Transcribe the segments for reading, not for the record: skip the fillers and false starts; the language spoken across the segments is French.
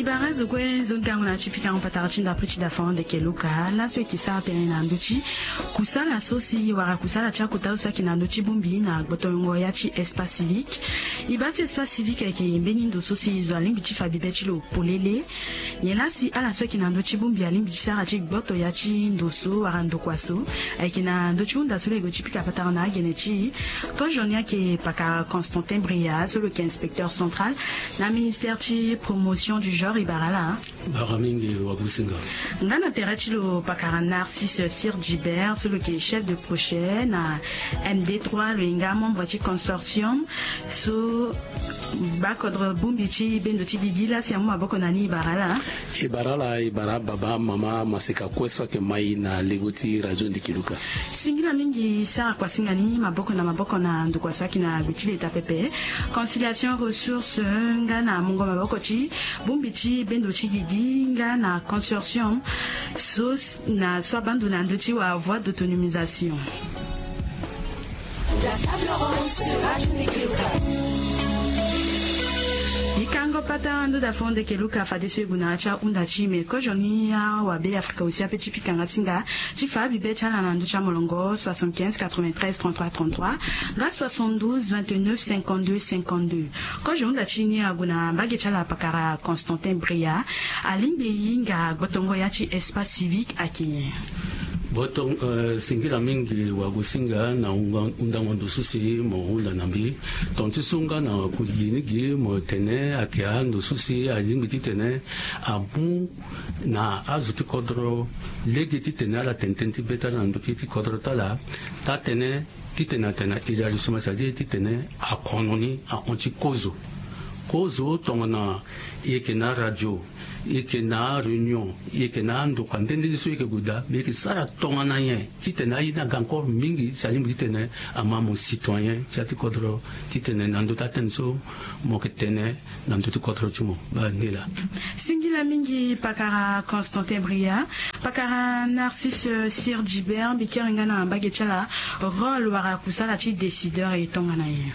Ibara zokwe zongango na chipika mpatara chinda prichida fonde keluka la swe kisa pene na nduchi kusala sosi wara kusala cha kutausa kina nduchi bumbi na gbotongo ya chi espace civique ibasu espace civique ke mbeni ndo sosi zo alimbi chi fabibe chilo polele yela si ala swe kina nduchi bumbi alimbi chi sara chi gboto ya chi ndoso wara ndokwaso aikina nduchi unda sole go chipika patara na genechi to jonia ke paka Constantin Bria solo ke inspecteur central na ministère chi promotion du genre ibarala baramingi wagusinga ngana terachilo pakara Narcisse Sir Gibert solo qui est chef de projet na MD3 le inga membre du consortium so bakodre bumbichi bendochi digila si amu aboko nani ibarala ibara baba mama masika kweswa ke mai na legoti radio ndikiluka singila mingi sara kwa singani maboko na ndukwasaki na bitile tapepe conciliation ressources ngana mungo maboko chi bumbichi bendochi giginga na consortium so na soit bando na ndochi wa voie d'autonomisation. La table ronde sur Radio Ndikiluka. Ikango pata ndo da fonde keluka fadeswe gunacha unda chime ko jonia wa be Afrika usia pe chipikanga singa chifa bibe chala na nducha molongo 75 93 33 33 ga 72 29 52 52 ko jonda chini aguna bage chala pakara Constantin Bria alimbe yinga botongo ya chi espace civique akinye botong singila mingi wagusinga na undango ndususi mo unda nambi tonti sunga na kujinigi mo tene akia ndususi alimbi tene abu na azuti kodro legiti tene ala tententi beta na nduti kodro tala ta tene titena tena idari suma saje titene akononi a onti kozo tongana yekena radio yekena réunion yekena ndo kwandende so yeke guda beki sara tongana ye titena ina gankor mingi salim titene amamo citoyen chati kodro titene nando tatenso moketene nando kodro chumo ba nila singila mingi pakara Constantin Bria pakara Narcisse Sir Gibert bikiringa na bagechala rôle wara kusala chi décideur et tongana ye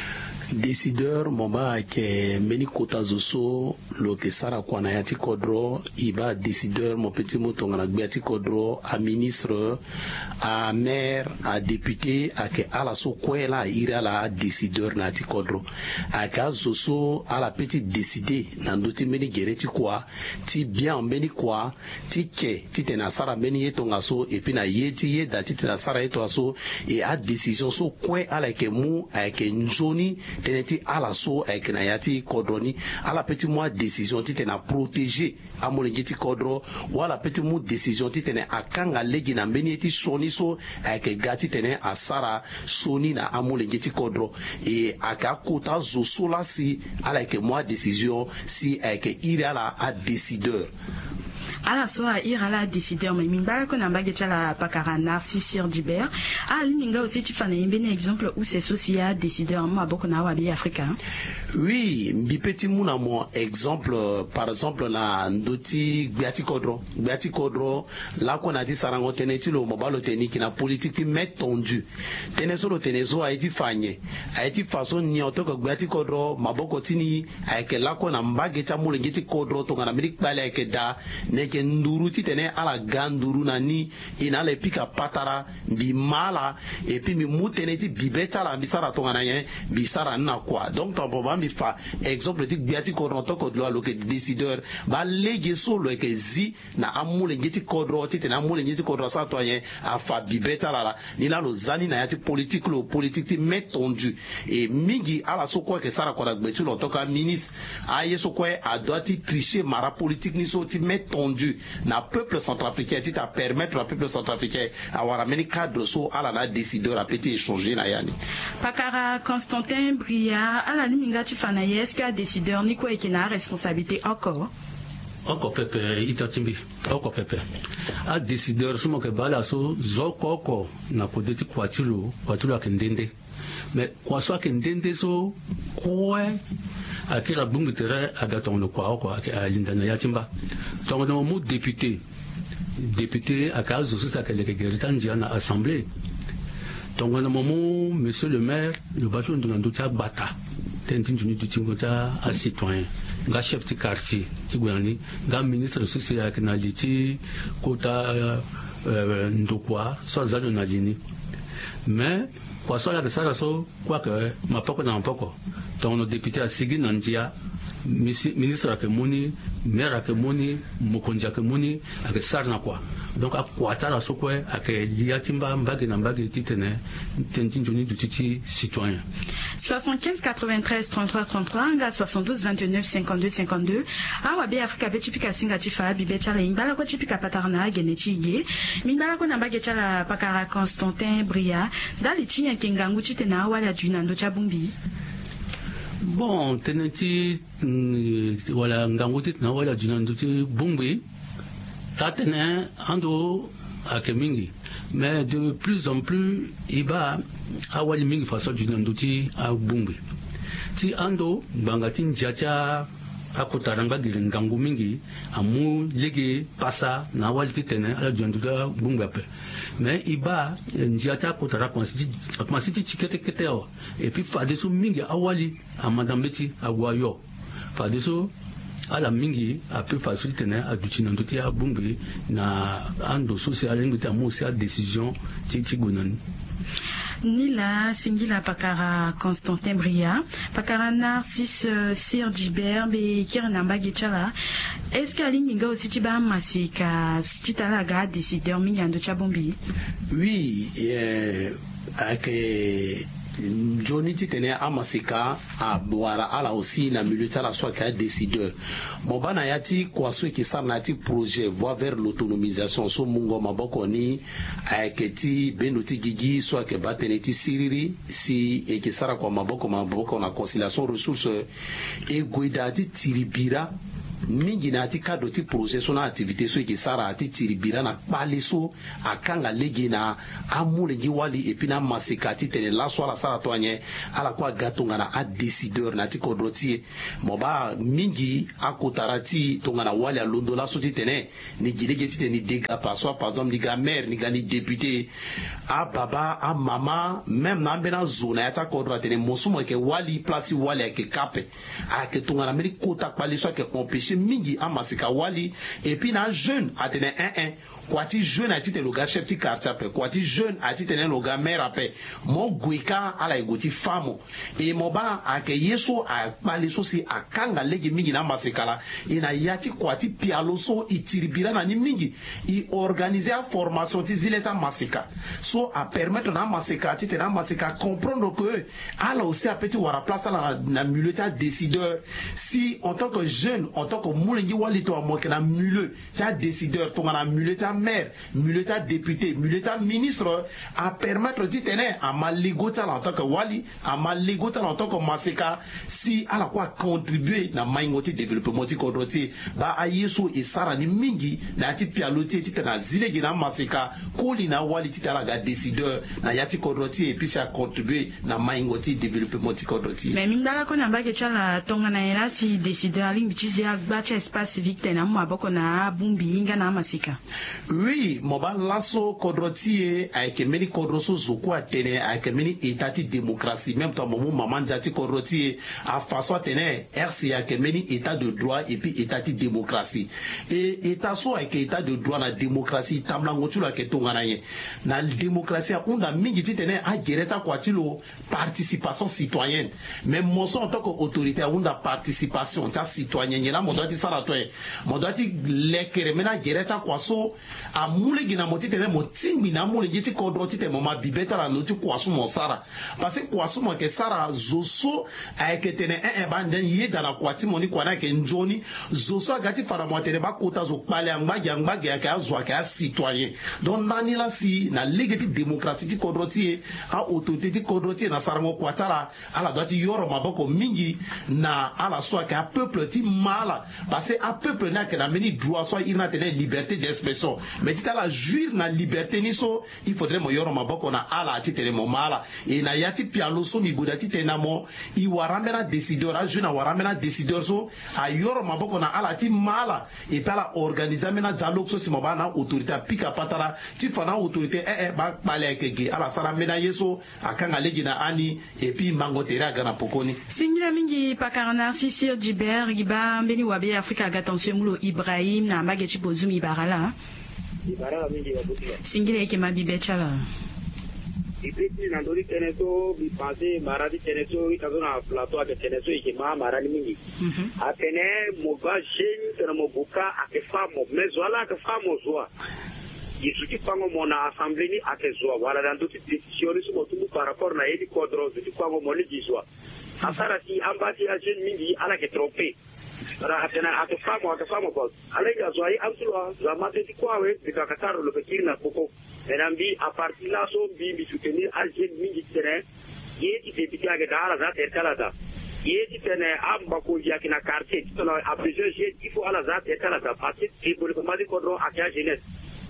décideur moma ke meni kota zoso lo ke sara kwana yati kodro iba décideur mo petit moto ngana gbiati kodro a ministre a maire a député a ke ala so kwela ira la décideur na ti kodro a ka zoso ala petit décider na ndoti meni gereti kwa ti bien meni kwa ti ke ti tena sara meni yeto ngaso et puis na yeti ye da ti tena sara yeto aso et a décision so kwe ala ke mu a ke nzoni teneti ala so ekena yati kodroni ala petit moi décision ti tena protéger amolengi ti kodro wala petit mo décision ti tena akanga legi na mbeni ti soni so eke gati tena asara soni na amolengi ti kodro et aka kota zo sola si ala eke moi décision si eke iri ala a décideur ala so a irala décideur mais minga ko na mbage chala pakara Narcisse Sir Gibert ali minga aussi tu fana imbene exemple où c'est socia décideur mo aboko na wa bi Africa oui mbipeti muna mo exemple par exemple na ndoti gbiati kodro la ko na di sarango teneti lo mobalo teniki na politique ti met tendu teneso lo teneso a iti fanye a iti façon ni otoko gbiati kodro maboko tini a ke la ko na mbage cha mo ngiti kodro to ngana milik bale ke da ke nduru ti tene ala ganduru na ni ina le pika patara bi mala et puis mi mutene ti bibeta la bisara to ngana yen bisara na kwa donc to boba mi fa exemple ti biati ko ronto ko lo ke décideur ba lege solo ke zi na amule ngiti kodro ti tene amule ngiti kodro sa to yen a fa bibeta la ni na lo zani na yati politique ti met tendu et mingi ala so ko ke sara ko da gbetu lo to ka ministre aye so ko a doit ti tricher mara politique ni so ti met tendu na peuple centrafricain ti ta permettre au peuple centrafricain avoir amené cadre so ala na décideur a petit échanger na yani pakara Constantin Bria ala liminga ti fana est-ce que décideur ni ko ekina responsabilité encore pepe itatimbi oko pepe a décideur sumo ke bala so zokoko na kodeti kwatilo akendende mais kwa so akendende so kwe akira bungu tere agatongo kwa oko alindana yatimba tongo mo député akazo so akeleke gerita njia na assemblée tongo mo monsieur le maire le bateau ndona ndota bata tentin du tingo ta a citoyen nga chef de quartier ti gwani nga ministre susi akina liti kota ndokwa so zalo na jini mais kwa so la kesara so kwa ke mapoko na mapoko tono député asigi nandia ministre akemoni maire akemoni mokonzi akemoni akesar na kwa donc akwata la so kwe akeliatimba mbagi na mbagi titene tentinjoni dutiti citoyen 75 93 33 33 nga 72 29 52 52 awa be Afrika be chipika singa chifa bibe chala imbala ko chipika patarna genetiye mimbala ko namba ge chala pakara Constantin Bria dali chinya kingangu chitena wala junando cha bumbi. Bon, teneti wala nganguti na wala junando ti bumbi tatene ando akemingi. Mais de plus en plus, iba awali mingi façon junando ti a bumbi. Ti ando bangati njacha akutaranga giri ngangu mingi amu legi pasa na wali ti tene ala junando ta bumbi ape. Mais iba njacha akutara kwansiti chikete keteo et puis fadeso mingi awali amadambeti agwayo fadeso ala mingi ape fasuli tene aduchina ndoti ya bumbi na ando social ngita musi a décision ti gunani Nila Singila Pakara Constantin Bria, Pakara Narcisse Sir Gilbert, be Kiranamba Gichala. Est-ce que Alinga aussi Tiba Masika, Titalaga, décideur Mingando Chabombi? Oui, avec Johnny Titene Amasika a boara ala aussi na militaire la soit qu'un décideur. Mobana yati kwa sou qui sarnati projet voie vers l'autonomisation so mungo maboko ni aketi benoti gigi soit que bateneti siriri si et qui sara kwa maboko na conciliation ressources et guidati tiribira mingi na ati kado ti projet so na activité so ki sara ati tiribira na paliso akanga legi na amule gi wali epi na masika ti tene la so la sara to anye ala kwa gatonga na a décideur na ti kodrotie moba mingi akotarati tonga na wali a londo la so ti tene ni gilege ti tene ni dega par exemple ni ga maire ni ga ni député a baba a mama même na bena zona ya ta kodra tene mosumo ke wali place wali ke kape a ke tonga na meri kota paliso ke empêcher mingi amasika wali et puis na jeune a tene kwati jeune a tite loga chef ti quartier pe kwati jeune a tite ne loga maire ape mo guika ala igoti famo e moba a ke yeso a paliso si akanga legi mingi na masika la ina yati kwati pialoso itiribira na ni mingi i organiser a formation ti zileta masika so a permettre na masika tite na masika comprendre que ala aussi a petit wara place na muleta décideur si en tant que jeune en tant que moulengi wali to mo ke na milieu ta décideur to na milieu ta maire milieu ta député milieu ta ministre a permettre dit tene a maligota en tant que wali a maligota en tant que masika si ala quoi contribuer na maingoti développement ti kodroti ba a yeso e sara ni mingi na ti pialoti ti na zilegi na masika koli na wali ti ala ga décideur na yati kodroti et puis ça contribuer na maingoti développement ti kodroti mais mindala ko na ba ke chala tonga na era si décideur alingi ti zia bacha espace civique tena mo aboko na bumbi inga na masika. Oui, moba lasso kodroti avec meni kodroso zoko atene avec meni état démocratie même temps momo maman jati kodroti a façon tene RC avec meni état de droit et puis état démocratie et état so avec état de droit na démocratie tamla ngotula ke tongana ye na démocratie onda mingi tene a gereta kwatilo participation citoyenne même moi en tant qu'autorité onda participation ta citoyenne la mo doit sara to mo doit lekere mena gereta kwaso a mule gina moti tene mo tingi na mule giti kodroti te mo ma bibeta la noti kwaso mo sara parce que kwaso mo ke sara zoso avec tene banden ye dans la kwati moni kwana ke njoni zoso agati fara mo tene ba kota zo pale angba ya ka zo ka citoyen donc nani la si na legati démocratie ti kodroti a autorité ti kodroti na sara mo kwatala ala doit yoro maboko mingi na ala so ka peuple ti mala parce que a peuple na ke na meni droit soit il na tene liberté d'expression mais tu as la juir na liberté ni so il faudrait mo yoro maboko na ala ti tene mo mala et na yati pialo so mi godati tenamo I waramena décideur a jeune waramena décideur so a yoro maboko na ala ti mala et ala organiser mena dialogue so si mobana autorité pika patara ti fana autorité ba pale kege ala sara mena yeso akanga legi na ani et puis mangotera gana pokoni singila mingi pakarana sisir Djibert giba mbeni wabe Afrika gatonse mulo Ibrahim na mageti bozumi ibarala mingi wabutia singila yake mabibe chala Ibiti na ndori teneso bipanse maradi teneso ikazona plateau ake teneso ikima maradi mingi atene moba jeune tena mobuka ake famo mezwala ake famo zwa Isuki pango mona assemblée ni ake zwa wala dans toute décision ni suko tumu par rapport na yedi kodro zuki pango moli jizwa asara si ambati a jeune mingi ala ke trompé ara atena ake famo ko ala ya zwa yi amsulwa za mate ti kwawe bikakataro lo bekiri na koko Enambi à partir là son bi soutenir Algérie mingi terrain yeti député aga dara za terkalada yeti tene amba ko ya kina quartier tolo a plusieurs jeunes il faut ala za terkalada parce que pour le commander kodro akia jeunesse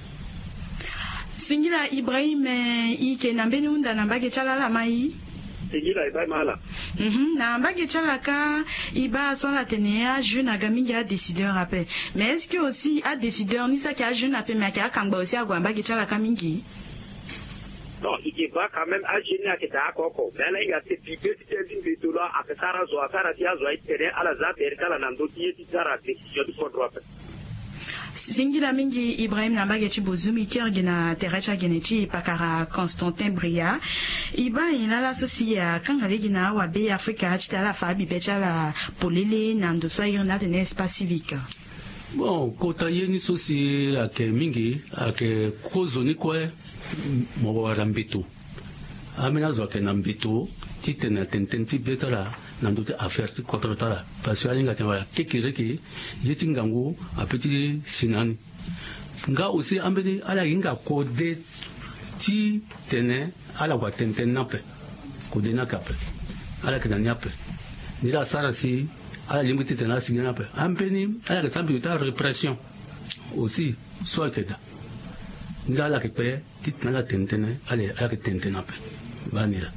singila Ibrahim ike nambeni unda nambage chala la mai singila Ibrahim ala na mbage chala ka iba son la tenea jeune aga mingi a décideur appel mais est-ce que aussi a décideur ni ça qui a jeune appel mais qui a kangba aussi agwa mbage chala ka mingi non il va quand même à jeune qui ta koko mais là il y a cette pipé c'est une de là à sara zo sara tia zo itere ala za terkala nando tie ti sara décision du droit singila mingi Ibrahim na mbage ci bozumi kirgina terecha geneti pakara Constantin Bria iba ina la sosia kanga legina wa be Afrika chitala fabi becha la polele nando soirna de espace civique bon kota yeni sosi ake mingi ake kozoni kwe mo warambitu amena zo ke nambitu titena tententi betala nando te affaire ti contratala parce que alinga tawala kekireki yetingangu apeti sinani nga aussi ambeni ala inga kode ti tene ala wa tenten nape kode na kape ala ke nyape ni la sara si ala limite tena signa nape ambeni ala ke sambi ta répression aussi soit que da ni ala ke pe titna tentene ala ke tenten nape banira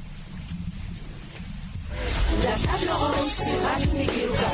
La table ronde sur Radio Nigeruka.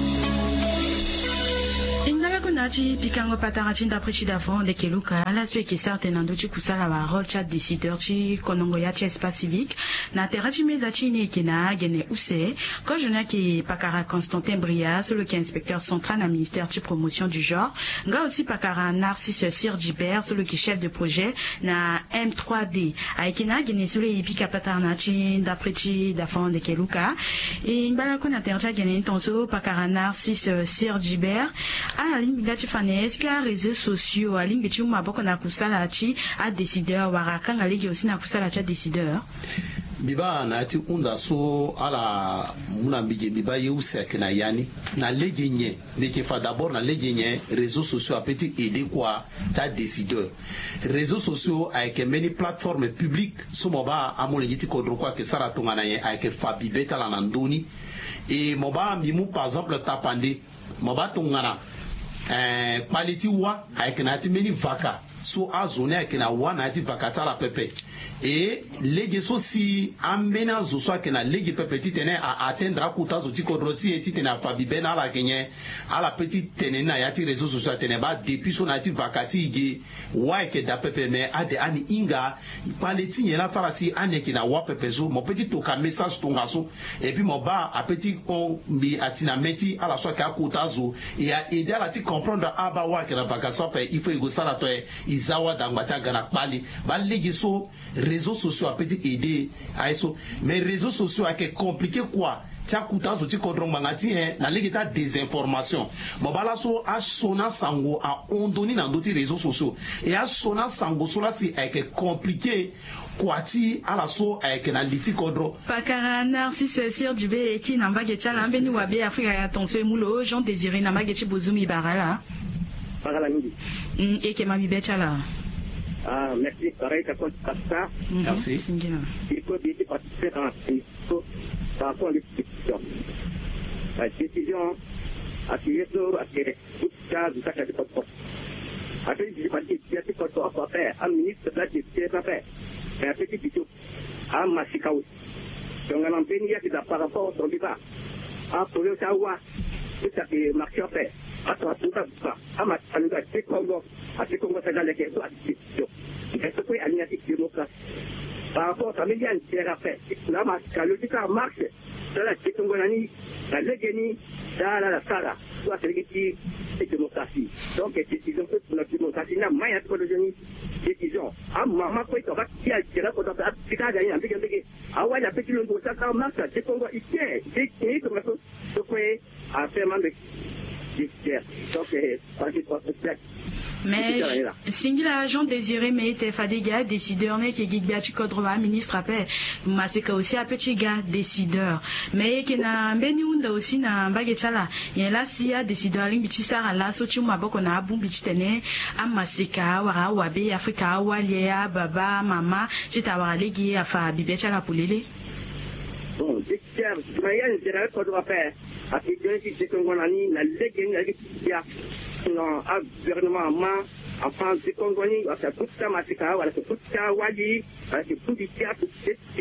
Indala kunachi pikango patarachi ndaprechi d'avant de Keluka la sue qui sarte nando chi kusala wa role chat décideur chi konongo ya espace civique na terachi mezachi ni kina gene use ko jona ki pakara Constantin Bria solo qui inspecteur central na ministère de promotion du genre nga aussi pakara Narcisse Sir Djibert solo qui chef de projet na M3D aikina gene solo ipika patarachi ndaprechi d'avant de Keluka et imbala kuna terachi gene tonso pakara Narcisse Sir Djibert a ligne gati fane est-ce que réseaux sociaux a ligne bitu maboko na kusala chi a décideur waraka ngalegi aussi na kusala cha décideur biba na ati unda so ala muna mbije biba yeuse kena yani na legi nye leki fa d'abord na legi nye réseaux sociaux a petit aider quoi ta décideur réseaux sociaux avec many plateformes publiques so moba amole giti ko droit que sara tongana ye avec fabi beta la nandoni et moba mimu par exemple tapande moba tongana quality wa avec na ti many vaka so a zone avec na wa na ti vaka ta la pepe et legi so si amena zo so avec na legi pepe ti tene a atteindre akuta zo ti kodroti et ti tene a fabi bena la kenye a la petite tene na ya ti réseaux sociaux tene ba depuis so na ti vaka ti ge wa ke da pepe mais a de ani inga quality yela sara si ane ki na wa pepe so mo petit to ka message to ngaso et puis mo ba a petit on bi atina meti a la so ka akuta zo et a aider à la ti comprendre aba wa ke na vaka so pe il faut ego sara to izawa dangbacha gana pali ba legi so réseaux sociaux a petit aider à eso mais réseaux sociaux a que compliqué quoi tia kuta so ti kodron mangati na legi ta désinformation mo bala so a sona sango a ondoni na ndoti réseaux sociaux et a sona sango so la si a que compliqué quoi ti ala so a que na liti kodro pakara Narcisse Sir Djibert qui na mbage tia la mbeni wabe Afrika ya tonso mulo Jean Désiré na mbage ti bozumi barala pakala midi et que ma bibe chala ah merci pareil ça compte ça merci il faut bien participer dans par rapport à l'exécution. La décision a tiré sur tout cas du sac de porte. Après, il dit qu'il y a des portes à faire. Un ministre de la justice à faire. Mais après, il dit a masikau tongana mbeni ya kita par rapport au débat a polo tawa kita ke marchope atau tuta ama aluga Congo sagala ke to atio esto fue alianza democracia par rapport à Méliane qui a fait la mascalutika marche dans la Congo-Nani la légeni dans la sala soit légiti et démocratie donc décision que pour la démocratie n'a pas de production décision à maman quoi tu vas qui a tiré pour ta tika gagner un peu awa ya petit longo ça quand marche c'est Congo ici c'est comme ça donc à faire même donc parce que mais singila agent désiré mais était fadiga décideur ne qui gigbiati kodroba ministre après maseka aussi a petit gars décideur mais qui na mbeni unda aussi na mbagechala yela sia décideur limbichi sara la so chuma boko na bumbichi tene amaseka wara wabe afrika walia baba mama chitawara legi afa bibechala pulele bon décideur moyen général kodroba faire à qui de Congo-Nani la légende ya non a gouvernement enfin de Congo-Nani ça tout ça masika wala tout ça wali parce que tout dit à tout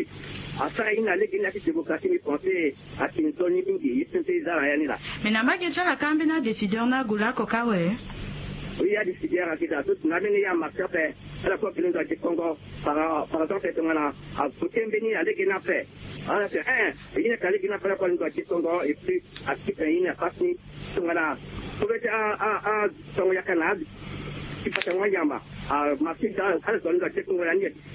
à ça il a légende démocratie ni penser à Tintoni mingi c'est ça yani là mais na magecha la kambena décideur na gula kokawe oui, il y a des filières qui sont toutes. N'a pas marché fait à la fois que nous avons Congo par exemple c'est on a tout béni à l'église fait. Alors c'est il y a qu'à l'église fait pour nous avons Congo et puis à qui il y a pas ni on a trouvé à son yakana qui passe en yamba à marché dans à la zone de Congo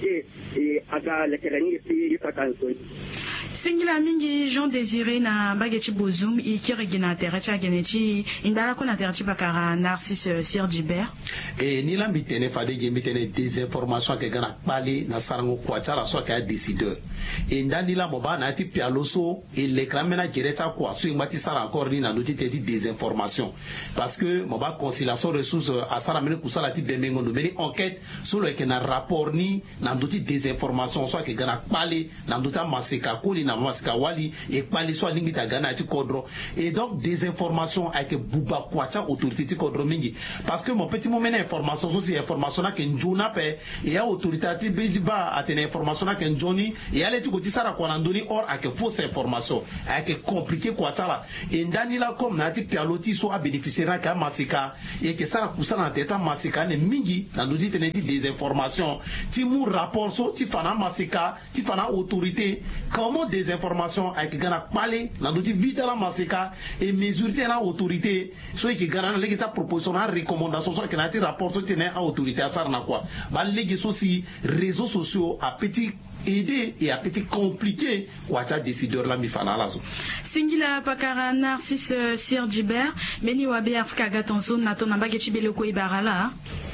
et à la Kéranie et puis il faut attendre. Singila mingi Jean Désiré na bageti bozum ikirigina teracha geneti indala kona terachi bakara Narcisse Sir Gilbert et ni la mitene fadege mitene des informations que gana pali na sarango kwacha la soit ka décideur et ndani la moba na ti pialoso et l'écran mena gerecha kwa so ngati sara encore ni na noti te des informations parce que moba conciliation ressources à sara mena kusala ti bemengo no meni enquête sur le que na rapport ni na noti des informations soit que gana pali na ndota maseka kuli na masika wali et pali soit limita gana ti kodro et donc des informations avec buba kwacha autorité ti kodro mingi parce que mon petit moment information c'est information na que njuna pe et a autorité ti biba atene information na que njoni et ale ti ko ti sara ko ndoni or avec fausse information avec compliqué kwacha la et ndani la comme na ti pialoti so a bénéficier ka masika et que sara kusana teta masika ne mingi na ndodi tene ti des informations ti mu rapport so ti fana masika ti fana autorité comment des informations avec gana parler na ndodi vitala masika et mesure ti na autorité so que gana na legi ta proposition na recommandation so que na ti rapport so tene a autorité a sara na quoi ba legi so si réseaux sociaux a petit aider et a petit compliqué quoi ta décideur la mi fana la so singila pakara Narcisse Sir Gilbert meni wabe Afrika gatonso na to na bageti beloko ibarala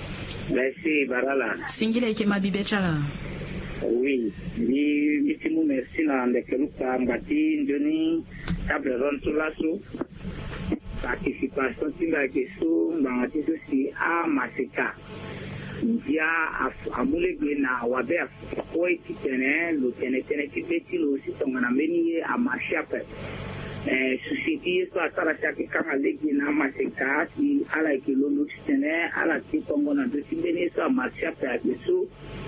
merci barala singila ke mabibechala oui ni timu merci na ndekeluka mbati ndoni table ronde sur la so participation tinga keso mbangati so si a maseka dia amulege na wabe foi kitene lo tenetene kipeti lo si tongana meni a mashape société so atara chaki kama legi na maseka si ala kilo lo tene ala ti tongona do si beni so a mashape a keso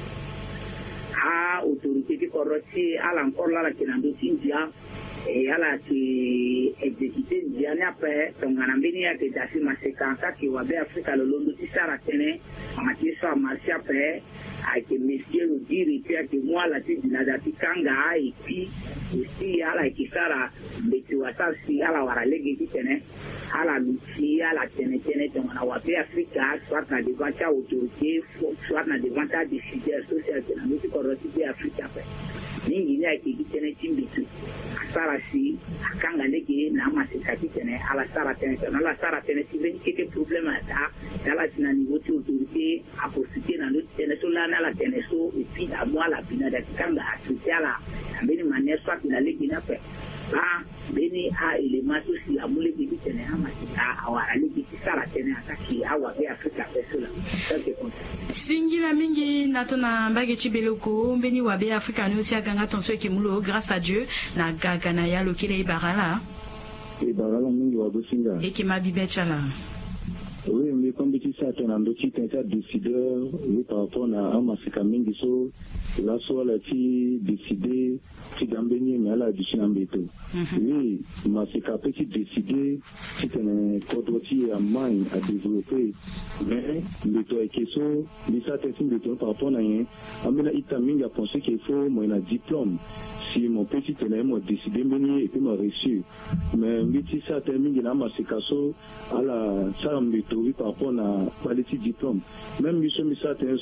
a autorité qui corroti ala encore la kinando tindia et ala qui exécuter diane après tongana mbeni ya kedasi maseka ki wabe Afrika lo londo ti sara tene amati so marché après avec monsieur le directeur que moi la tête de la kanga et puis aussi ala qui sara betuata si ala wara legi tene ala lucia ala tene tongana wabe Afrika soit na devant ta autorité soit na devant ta décideur social que na mutu corroti Afrika après ningi ni aki tene timbitu sara si akanga legi na maseka tene ala sara tene ala sara tene si ben kete problème ata ala tina niveau de autorité a profiter na notre tene so la na la tene so et puis à moi la bina da kanga asita la beni manière soit na legi na pe ba beni a élément to si amule bi tene ha maseka awara legi sara tene ataki awa be Afrika pesula singila mingi natona mbageti beloko mbeni wa be Afrika no si aganga tonso ekemulo grâce à Dieu na gaga na ya lokile ibarala mingi wa businga ekema bibechala Oui, mais comme tu sais, tu as un décideur, oui, par rapport à un massacre Mingiso, là, soit la fille décidée, si d'embêter, mais elle a du chinambeto. Oui, massacre petit décidé, si tu as un code à main à développer, mais le toit est question, mais ça, tu as par rapport à rien. Amena Itaming a pensé qu'il faut, moi, un diplôme. Si mon petit ténèbre m'a décidé de venir et puis m'a reçu. Mais si ça termine, il a massé casso à la salle de par rapport à les diplômes. Même si ça termine,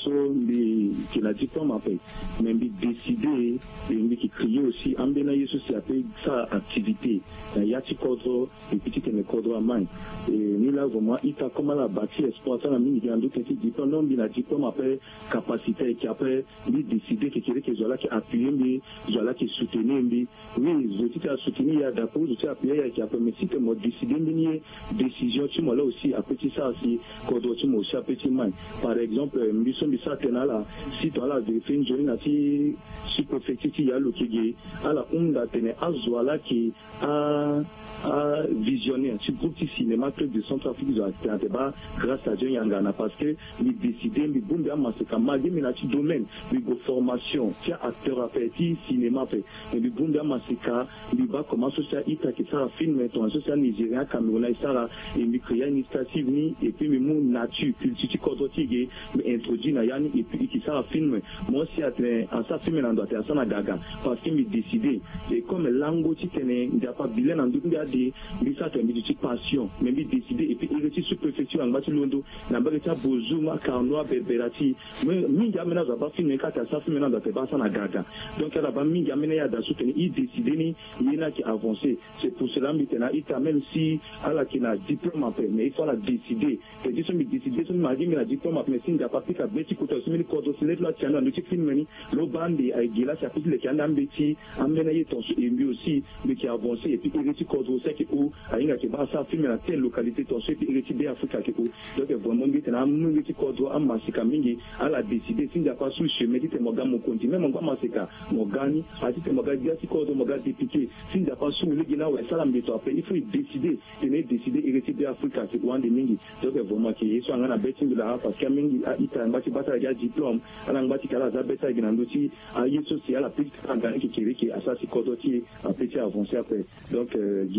il a diplôme après. Mais il décidé, et qui criait aussi, en bien aussi après sa activité. Il y a des cadres, et petit cadres à main. Et nous là, vraiment, il a comment la bâti exploitant la mine, il y a un petit diplôme, non, il a diplôme après capacité, et qui après, il décidé qu'il y a qui appuyer, il y a qui soutenir, oui, je suis à soutenir, il y a d'appui, je suis appuyé, il y a mais si tu m'as décidé de décision, tu m'as là aussi, à petit ça, si, quand tu m'as aussi à petit main. Par exemple, ça, là, si tu as la défense, si préfecture, il y a le qui est, à la onda, tenait à Zoala qui a visionné un petit groupe de cinéma club de Centrafrique grâce à Dieu Yangana parce que il décidé il boum bien c'est comme malgré mais dans domaine il formation tiens acteur à faire cinéma fait mais il boum bien c'est il va commencer ça il t'a qui ça film ton social nigérien camerounais ça et il crée une initiative ni et puis mon nature culture côté mais introduit na yani et puis qui ça film moi si à ça film dans doit ça na gaga parce que il décidé et comme langue tu connais il n'y a pas bilan en tout cas des ça c'est une passion mais il décidé et puis il est sur préfecture en bâti londo na bagata bozuma karnoa beberati mais minga mena za ba film ka ta ça film na te ba ça na gaga donc là ba minga mena ya da soutenir il décidé ni il a qui avancer c'est pour cela maintenant il même si à la qui na diplôme après mais il faut la décider que dis me décider sur ma dit mais la diplôme après si n'a pas pika beti ko to simi ko to sile la tiana no film meni lo bandi ay gila ça peut le kana mbeti amena yeto et lui aussi mais qui avancer et puis il ko c'est que ou ainga qui va ça filmer dans telle localité ton ce qui est bien Afrique que donc vraiment maintenant nous qui code am masika mingi ala décider si n'a pas sous chemin dit mo gamo continue même mo masika mo gani a dit mo gadi si code mo gadi député si n'a pas sous le gina ouais ça la meto après il faut décider et décider et bien Afrique que ou ande mingi donc vraiment qui so ngana betting de la parce que mingi a ita ngati bata ya diplôme ala ngati kala za beta ginando ci a yeso si ala petite ngana qui a ça si code qui a petit avancer après donc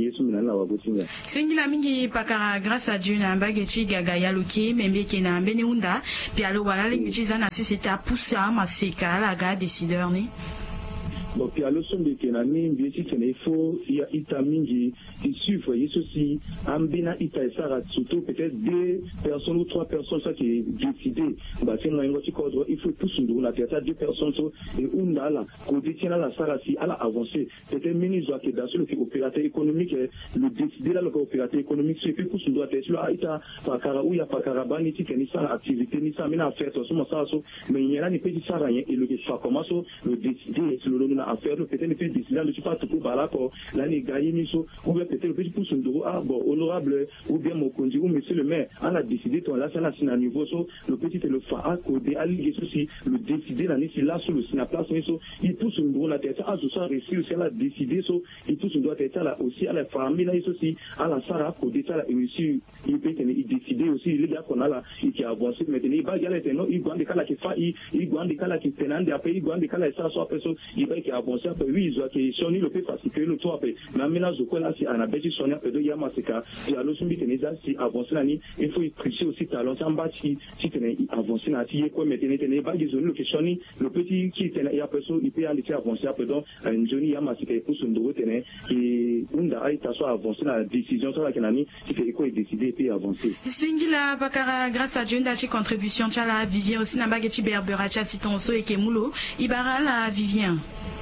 Singila mingi pakara grâce à Dieu na mbageti gaga yaluki membeke na mbene unda puis alo wala lingi za na sisi ta poussa maseka la ga décideur ni bon puis à l'osson de kenani mbisi il faut il y a itamingi qui suivent et ceci ambina ita sara surtout peut-être 2 personnes ou 3 personnes ça qui est décidé bah c'est moi ngoti kodro il faut tous nous la tête 2 personnes et unda la côté tiena la sara si ala avancer peut-être ministre qui dans le opérateur économique le décider là le opérateur économique c'est que tous doit être là ita pakara ou ya pakara bani ti keni ça activité ni ça mena faire tout ça mais il y a ni petit ça rien et le que ça commence le décider sur le à faire peut-être le fait décider ne suis pas tout pour là pour l'année gagner miso ou bien peut-être le petit pouce de ah bon honorable ou bien mon conduit ou monsieur le maire on a décidé ton là ça na sina niveau so le petit le fa à côté à ligue ceci le décider la ni là sur le sina place miso il pousse une drôle la tête à ça réussi aussi à décider so il pousse une doit être là aussi à la famille là aussi à la sara côté ça réussi il peut il décider aussi il y a qu'on a là qui avance maintenant il va y aller non il grande kala qui fa il grande kala qui tenant après il grande kala ça soit personne il va qui avancer après oui ils ont qui sont le fait faciliter le tour après na mena zo là si anabeti sonia pedo ya masika et alors sumbi teneza si avancer là ni il faut tricher aussi talent en bas si tenait avancer na ti quoi maintenant tenait pas ils ont le question ni le petit qui tenait ya personne il peut aller avancer après donc un joni ya masika pour son droit tenait et unda ai ta soit avancer la décision sur la kenani qui fait quoi décider et avancer singila bakara grâce à Dieu ndachi contribution chala Vivien aussi na bageti berbera cha sitonso et kemulo ibara la Vivien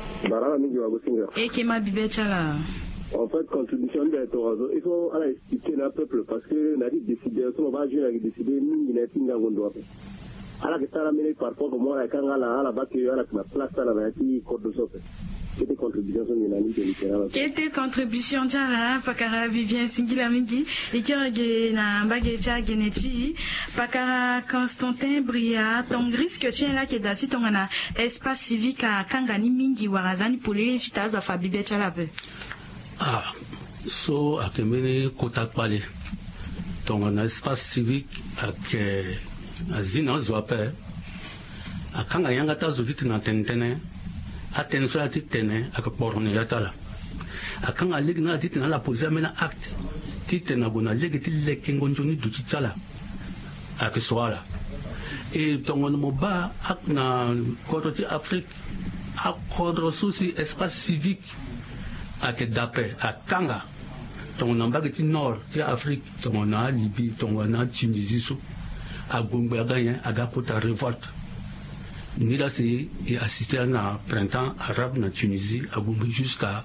et qui m'a bibé chala. En fait, contribution de Torazo, il faut aller expliquer le peuple parce que la décider, on va jouer avec décider, nous, il y a une gangondoa. Alors que ça la mêlée parfois, comme moi, quand on a la bataille, on a la place, on a la code de soppe. Quelle contribution de l'année de littérature? Quelle contribution de la Pakara Vivien Singila Mingi et qui a na bagecha geneti Pakara Constantin Bria ton risque tient là qui est d'assez ton ana espace civique à Kangani Mingi Warazani pour les chitas à Fabibe Chalabe. Ah, so akemene kotak pale. donc un espace civique avec azina zoape akanga yanga tazo ditina tentene attention ati tene akaporone yatala akanga ligna ditina la police amena acte titena gona legiti lekengonjoni dutitsala akiswala et tongon moba akna côté Afrique akordre souci espace civique ak dape akanga tongon ambagiti nord ti Afrique tongon na Libye tongon na Tunisie so agongbe aganya agakota révolte ni là c'est assisté à un printemps arabe na Tunisie agongbe jusqu'à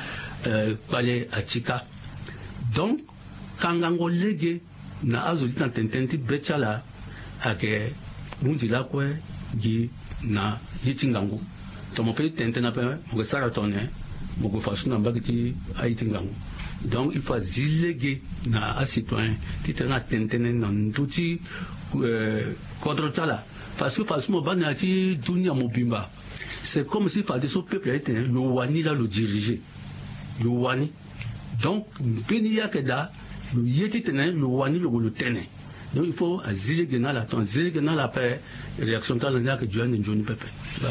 palais Atika donc kangango lege na azolita tententi bechala ake munjila kwe gi na yitingango to mo pe tentena pe mo sara tonne mo go fasu na mbagiti ayitingango donc il faut zilege na a citoyen titena tentene na nduti contre tala parce que fasu mo bana ti dunia mobimba c'est comme si fallait ce peuple était le wani là le diriger le wani donc benia keda le yeti tene le wani le tene. Donc il faut zilege na la ton zilege na la paix réaction tal na que Dieu ne joue pepe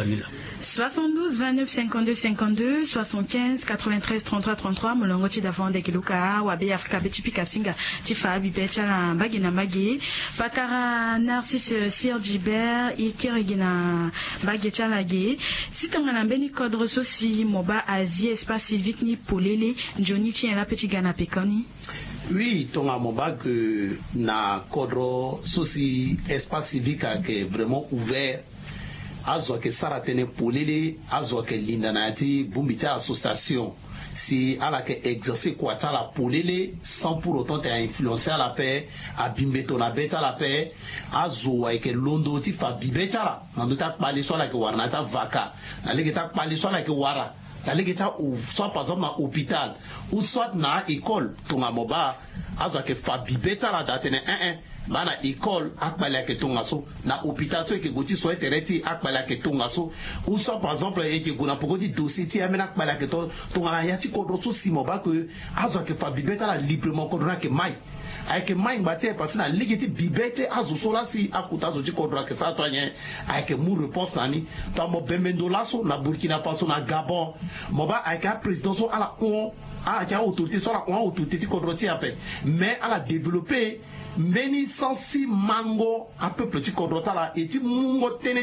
72 29 52 52 75 93 33 33 molongo ti davant de kiluka wabe Afrika betipika singa ti fabi betala mbagi na mbagi pakara Narcisse Sir Gilbert ikiregina mbagi tala ge sitanga na mbeni cadre soci moba Asie espace civique ni polele njoni ti la petit gana pekoni. Oui, tonga moba que na cadre soci espace civique qui est vraiment ouvert azwa ke saratene polele azwa ke lindanati bumbita association si ala ke exercer quoi ta la polele sans pour autant te influencer à la paix à bimbeto na beta la paix azwa ke londo ti fa bibeta la nandota pali so la ke warnata vaka na legeta pali so la ke wara ta legeta ou soit par exemple na hôpital ou soit na école tonga moba azwa ke fa bibeta la datene bana école akbala ke tongaso na hôpital so ke goti so tereti akbala ke tongaso ou soit par exemple e ke gona pokoti dossier ti amena akbala ke tongana yati kodro so simo ba que azo ke fa bibeta la librement kodro ke mai avec mai batie parce na ligeti bibete azo sola si akuta zo ti kodro ke sa toanye avec mu réponse nani to mo bemendo laso na Burkina Faso na Gabon mo ba avec un président so ala on a ja autorité so la on autorité ti kodro ti ape mais ala développer meni sensi mango un peu petit kodrota la et ti mungo tene